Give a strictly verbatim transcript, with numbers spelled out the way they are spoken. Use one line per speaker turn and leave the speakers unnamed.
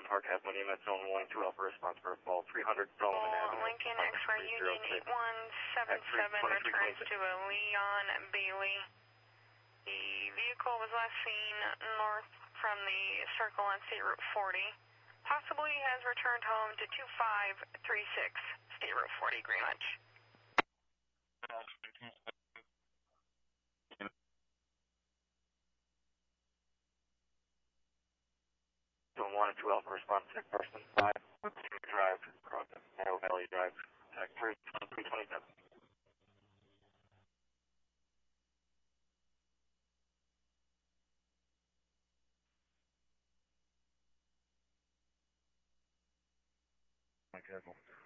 Park Avenue, E M S zone one two Alpha response for a fall three hundred Solomon Avenue.
Lincoln X-ray Union eight one seven seven returns to a Leon Bailey. The vehicle was last seen north from the circle on State Route forty. Possibly has returned home to two five three six State Route forty, Greenwich.
Zone one and two Alpha response, tech person five, Drive, across the Narrow Valley Drive, tech three twenty-seven. My careful.